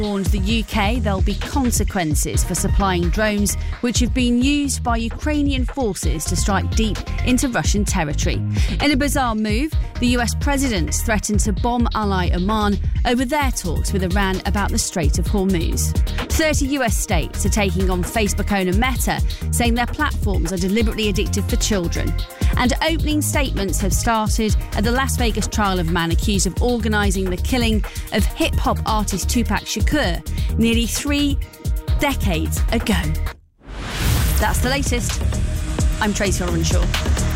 warned the UK there'll be consequences for supplying drones which have been used by Ukrainian forces to strike deep into Russian territory. In a bizarre move, the US president threatened to bomb ally Oman over their talks with Iran about the Strait of Hormuz. 30 US states are taking on Facebook owner Meta, saying their platforms are deliberately addictive for children. And opening statements have started at the Las Vegas trial of a man accused of organising the killing of hip-hop artist Tupac Shakur nearly 3 decades ago. That's the latest. I'm Tracy Orenshaw.